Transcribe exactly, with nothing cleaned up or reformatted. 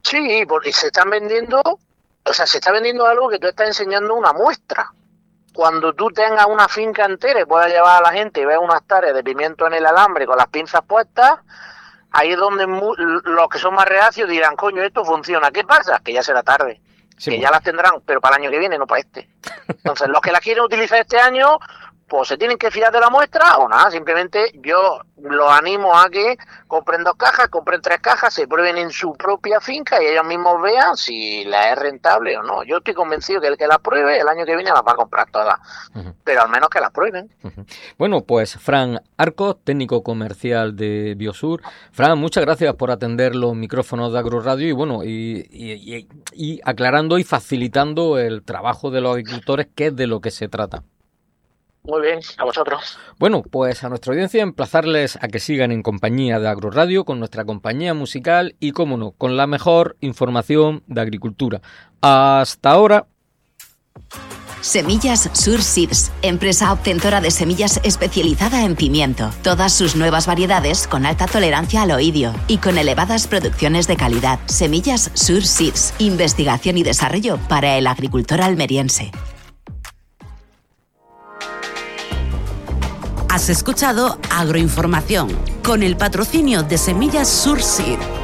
Sí, porque se están vendiendo, o sea, se está vendiendo algo que tú estás enseñando una muestra. Cuando tú tengas una finca entera y puedas llevar a la gente y veas unas tareas de pimiento en el alambre con las pinzas puestas, ahí es donde mu- los que son más reacios dirán, coño, esto funciona. ¿Qué pasa? Que ya será tarde. Sí, que bueno. ya las tendrán, pero para el año que viene, no para este. Entonces, los que las quieren utilizar este año, pues se tienen que fiar de la muestra o nada. Simplemente yo los animo a que compren dos cajas, compren tres cajas, se prueben en su propia finca y ellos mismos vean si la es rentable o no. Yo estoy convencido que el que la pruebe, el año que viene las va a comprar todas. Uh-huh. Pero al menos que las prueben. Uh-huh. Bueno, pues Fran Arcos, técnico comercial de Biosur. Fran, muchas gracias por atender los micrófonos de Agroradio y bueno, y, y, y, y aclarando y facilitando el trabajo de los agricultores, que es de lo que se trata. Muy bien, a vosotros. Bueno, pues a nuestra audiencia emplazarles a que sigan en compañía de Agroradio con nuestra compañía musical y, cómo no, con la mejor información de agricultura. Hasta ahora. Semillas Sur Seeds, empresa obtentora de semillas especializada en pimiento. Todas sus nuevas variedades con alta tolerancia al oidio y con elevadas producciones de calidad. Semillas Sur Seeds, investigación y desarrollo para el agricultor almeriense. Has escuchado Agroinformación con el patrocinio de Semillas Sur Seed.